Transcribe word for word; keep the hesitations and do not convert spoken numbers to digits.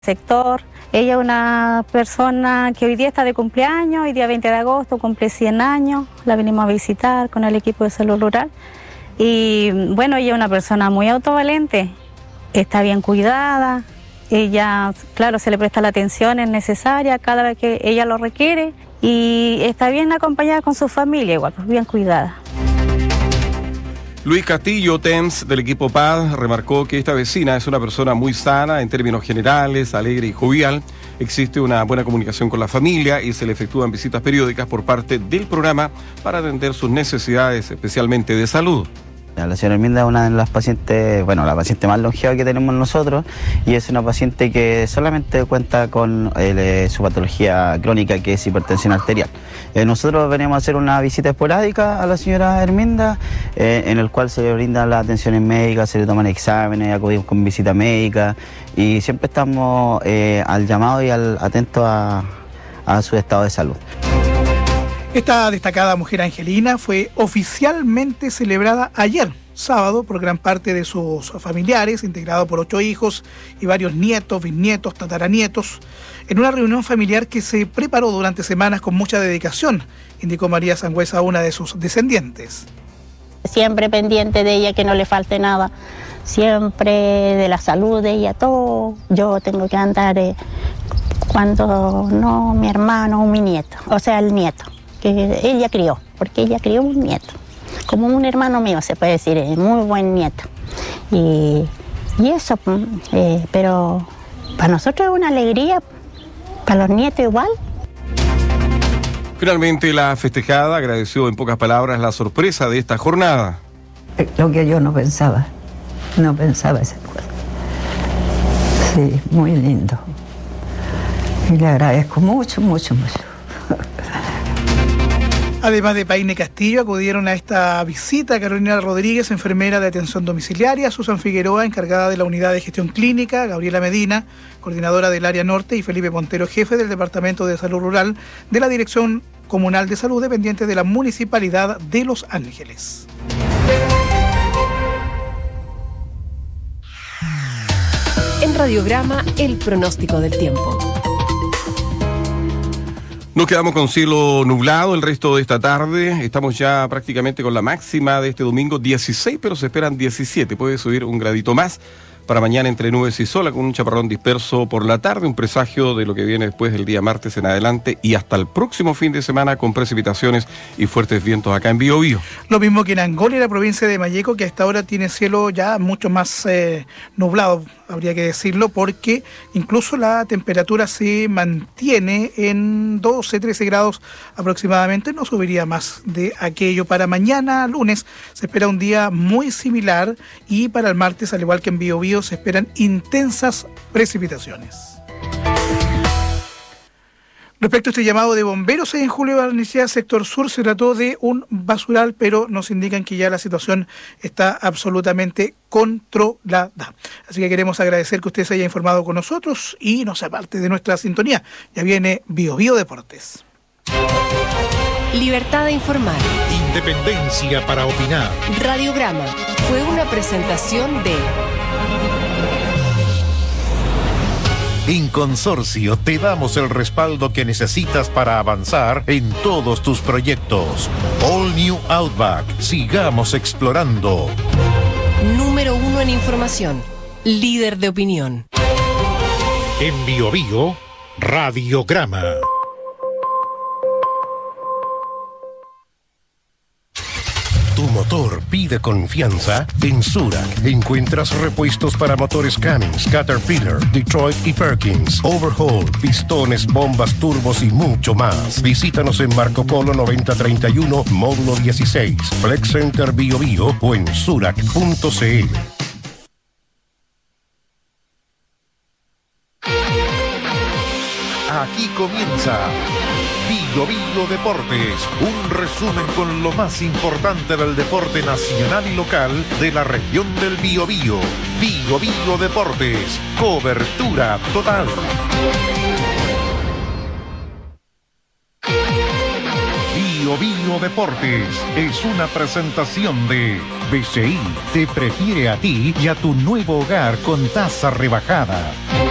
sector. Ella es una persona que hoy día está de cumpleaños, hoy día veinte de agosto, cumple cien años, la venimos a visitar con el equipo de salud rural. Y bueno, ella es una persona muy autovalente, está bien cuidada, ella, claro, se le presta la atención necesaria cada vez que ella lo requiere y está bien acompañada con su familia, igual, pues bien cuidada. Luis Castillo, T E M S del equipo P A D, remarcó que esta vecina es una persona muy sana en términos generales, alegre y jovial. Existe una buena comunicación con la familia y se le efectúan visitas periódicas por parte del programa para atender sus necesidades, especialmente de salud. La señora Herminda es una de las pacientes, bueno, la paciente más longeva que tenemos nosotros, y es una paciente que solamente cuenta con eh, su patología crónica, que es hipertensión arterial. Eh, nosotros venimos a hacer una visita esporádica a la señora Herminda, eh, en el cual se le brindan las atenciones médicas, se le toman exámenes, acudimos con visita médica y siempre estamos eh, al llamado y al, atentos a, a su estado de salud. Esta destacada mujer angelina fue oficialmente celebrada ayer, sábado, por gran parte de sus familiares, integrado por ocho hijos y varios nietos, bisnietos, tataranietos, en una reunión familiar que se preparó durante semanas con mucha dedicación, indicó María Sangüesa, una de sus descendientes. Siempre pendiente de ella, que no le falte nada, siempre de la salud de ella, todo. Yo tengo que andar eh, cuando no mi hermano o mi nieto, o sea, el nieto, que ella crió, porque ella crió un nieto, como un hermano mío se puede decir, es muy buen nieto. Y, y eso, eh, pero para nosotros es una alegría, para los nietos igual. Finalmente, la festejada agradeció en pocas palabras la sorpresa de esta jornada. Lo que yo no pensaba, no pensaba esas cosas. Sí, muy lindo. Y le agradezco mucho, mucho, mucho. Además de Paine Castillo, acudieron a esta visita Carolina Rodríguez, enfermera de atención domiciliaria, Susan Figueroa, encargada de la unidad de gestión clínica, Gabriela Medina, coordinadora del área norte, y Felipe Montero, jefe del Departamento de Salud Rural de la Dirección Comunal de Salud, dependiente de la Municipalidad de Los Ángeles. En Radiograma, el pronóstico del tiempo. Nos quedamos con cielo nublado el resto de esta tarde. Estamos ya prácticamente con la máxima de este domingo, dieciséis, pero se esperan diecisiete. Puede subir un gradito más. Para mañana entre nubes y sol, con un chaparrón disperso por la tarde, un presagio de lo que viene después del día martes en adelante y hasta el próximo fin de semana con precipitaciones y fuertes vientos acá en Biobío. Lo mismo que en Angola y la provincia de Malleco, que hasta ahora tiene cielo ya mucho más eh, nublado, habría que decirlo, porque incluso la temperatura se mantiene en doce, trece grados aproximadamente, no subiría más de aquello. Para mañana, lunes, se espera un día muy similar y para el martes, al igual que en Biobío, se esperan intensas precipitaciones. Respecto a este llamado de bomberos en Julio Barnechea, sector sur, se trató de un basural, pero nos indican que ya la situación está absolutamente controlada. Así que queremos agradecer que usted se haya informado con nosotros y no sea parte de nuestra sintonía. Ya viene Biobío Deportes. Libertad de informar. Independencia para opinar. Radiograma fue una presentación de... En Consorcio te damos el respaldo que necesitas para avanzar en todos tus proyectos. All New Outback. Sigamos explorando. Número uno en información. Líder de opinión. En Biobío, Radiograma. Tu motor pide confianza. En Zurach encuentras repuestos para motores Cummins, Caterpillar, Detroit y Perkins, overhaul, pistones, bombas, turbos y mucho más. Visítanos en Marco Polo noventa treinta y uno, módulo dieciséis, Flex Center Biobío o en zurach punto c l. Aquí comienza Biobío Deportes, un resumen con lo más importante del deporte nacional y local de la región del Biobío. Biobío Deportes, cobertura total. Biobío Deportes es una presentación de B C I. Te prefiere a ti y a tu nuevo hogar con tasa rebajada.